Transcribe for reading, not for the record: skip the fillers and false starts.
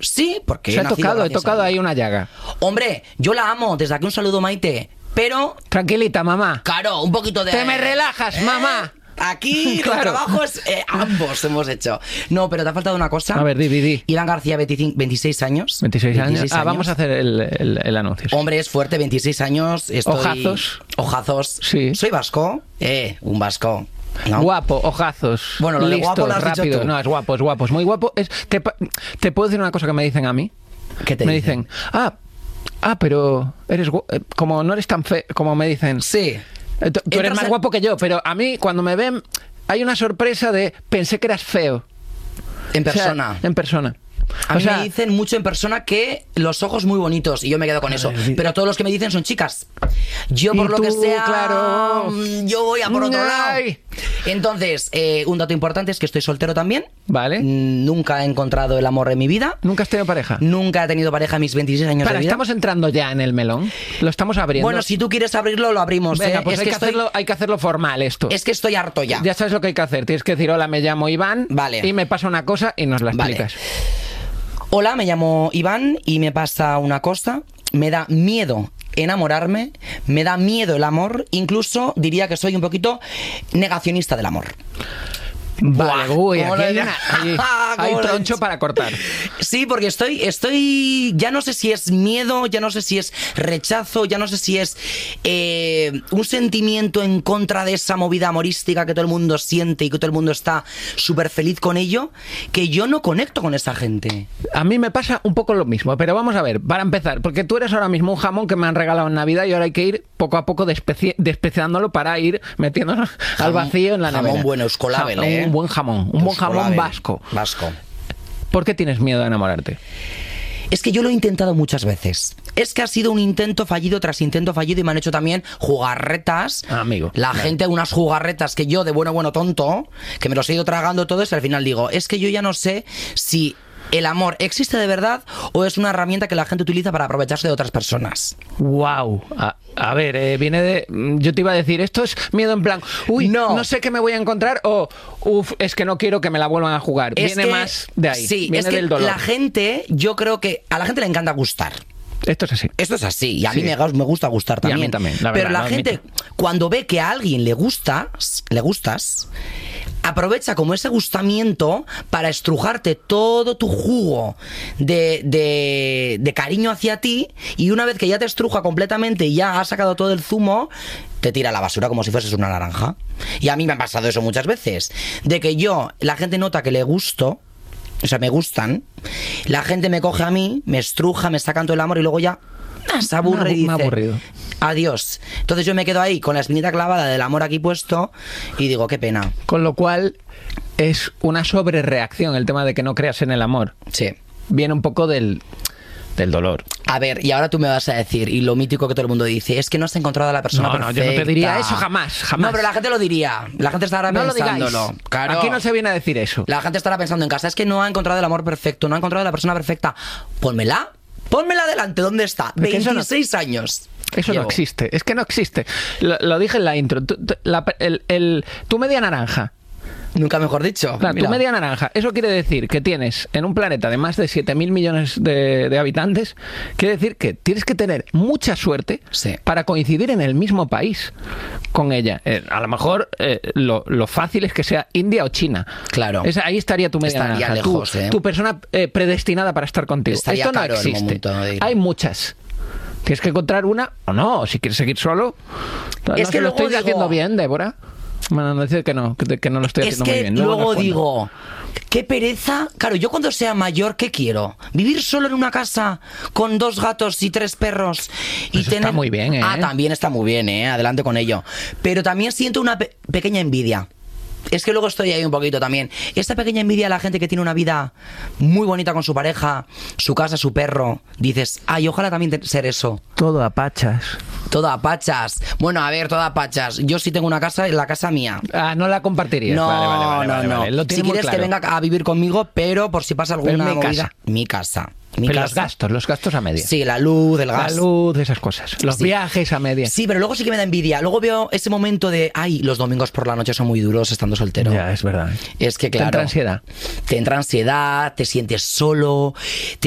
Sí, porque he tocado ahí una llaga. Hombre, yo la amo, desde aquí un saludo, Maite, pero... Tranquilita, mamá. Claro, un poquito de... ¡Te me relajas, mamá! Aquí los trabajos ambos hemos hecho. No, pero te ha faltado una cosa. A ver, di. Iván García, 26 años. 26 años. Vamos a hacer el anuncio. Sí. Hombre, es fuerte, 26 años. Ojazos. Sí. Soy vasco. Un vasco. ¿No? Guapo, ojazos. Bueno, lo listo, de guapo lo has rápido. dicho tú. No, es guapo, es muy guapo. Te puedo decir una cosa que me dicen a mí. ¿Qué te me dicen? Pero eres como no eres tan feo, como me dicen. Sí. Tú eres más guapo que yo, pero a mí cuando me ven hay una sorpresa de pensé que eras feo. En persona. O sea, en persona. A mí me dicen mucho en persona que los ojos muy bonitos y yo me quedo con eso. Pero todos los que me dicen son chicas. Yo por lo que sea, claro, yo voy a por otro lado. Entonces, un dato importante es que estoy soltero también. Vale. Nunca he encontrado el amor en mi vida. ¿Nunca has tenido pareja? Nunca he tenido pareja en mis 26 años de vida. Estamos entrando ya en el melón. Lo estamos abriendo. Bueno, si tú quieres abrirlo, lo abrimos. Venga, pues hay que hacerlo formal esto. Es que estoy harto ya. Ya sabes lo que hay que hacer. Tienes que decir, hola, me llamo Iván. Vale. Y me pasa una cosa y nos la explicas. Hola, me llamo Iván y me pasa una cosa. Me da miedo enamorarme, me da miedo el amor, incluso diría que soy un poquito negacionista del amor. Vale, uy, aquí hay troncho para cortar. Sí, porque estoy, ya no sé si es miedo, ya no sé si es rechazo, ya no sé si es un sentimiento en contra de esa movida amorística que todo el mundo siente y que todo el mundo está súper feliz con ello, que yo no conecto con esa gente. A mí me pasa un poco lo mismo, pero vamos a ver, para empezar, porque tú eres ahora mismo un jamón que me han regalado en Navidad y ahora hay que ir poco a poco despeciándolo para ir metiéndonos al vacío en la nevera. Jamón bueno, Euskolabel, un buen jamón vasco. ¿Por qué tienes miedo a enamorarte? Es que yo lo he intentado muchas veces. Es que ha sido un intento fallido tras intento fallido y me han hecho también jugarretas. Amigo. La gente, unas jugarretas que yo de bueno tonto, que me los he ido tragando todos y al final digo, es que yo ya no sé si el amor existe de verdad o es una herramienta que la gente utiliza para aprovecharse de otras personas. Wow. A ver, viene de... Yo te iba a decir, esto es miedo en plan, uy, no sé qué me voy a encontrar, o es que no quiero que me la vuelvan a jugar. Viene más de ahí. Sí, viene es que del dolor. La gente, yo creo que a la gente le encanta gustar. Esto es así. Esto es así. Y a mí me gusta gustar también. Y a mí también, la verdad, pero la gente, cuando ve que a alguien le gustas, aprovecha como ese gustamiento para estrujarte todo tu jugo de cariño hacia ti, y una vez que ya te estruja completamente y ya has sacado todo el zumo, te tira a la basura como si fueses una naranja. Y a mí me ha pasado eso muchas veces. De que la gente nota que le gusto, o sea, me gustan, la gente me coge a mí, me estruja, me sacan todo el amor y luego ya se aburre y dice, aburrido. Adiós. Entonces yo me quedo ahí con la espinita clavada del amor aquí puesto y digo, qué pena. Con lo cual es una sobrereacción el tema de que no creas en el amor. Sí. Viene un poco del dolor. A ver, y ahora tú me vas a decir, y lo mítico que todo el mundo dice, es que no has encontrado a la persona perfecta. No, yo no te diría eso jamás. No, pero la gente lo diría. La gente estará pensándolo. Claro. Aquí no se viene a decir eso. La gente estará pensando en casa, es que no ha encontrado el amor perfecto, no ha encontrado a la persona perfecta. Pónmela adelante, ¿dónde está? 26 años. Eso no existe, es que no existe. Lo dije en la intro. Tu media naranja. Nunca mejor dicho. Claro, tu media naranja. Eso quiere decir que tienes en un planeta de más de 7.000 millones de habitantes, quiere decir que tienes que tener mucha suerte para coincidir en el mismo país con ella. A lo mejor lo fácil es que sea India o China. Claro. Ahí estaría tu media naranja. Lejos, tu persona predestinada para estar contigo. Esto no existe. Hay muchas. Tienes que encontrar una o no. O si quieres seguir solo. Es que lo estoy haciendo bien, Débora. Bueno, decir que no lo estoy haciendo muy bien. Luego digo, qué pereza. Claro, yo cuando sea mayor, ¿qué quiero? ¿Vivir solo en una casa con 2 gatos y 3 perros? Y tener... Está muy bien, ¿eh? También está muy bien, adelante con ello. Pero también siento una pequeña envidia. Es que luego estoy ahí un poquito también. Esta pequeña envidia a la gente que tiene una vida muy bonita con su pareja, su casa, su perro. Dices, ay, ojalá también ser eso. Todo a pachas. Todo a pachas. Bueno, a ver, todo a pachas. Yo sí tengo una casa, la casa mía. No la compartirías. No, vale. No. Si quieres que venga a vivir conmigo, pero por si pasa alguna movida. Mi casa. Pero los gastos a media. Sí, la luz, el gas. La luz, esas cosas. Los viajes a media. Sí, pero luego sí que me da envidia. Luego veo ese momento de, los domingos por la noche son muy duros estando soltero. Ya, es verdad. Es que, claro. Te entra ansiedad. Te entra ansiedad, te sientes solo,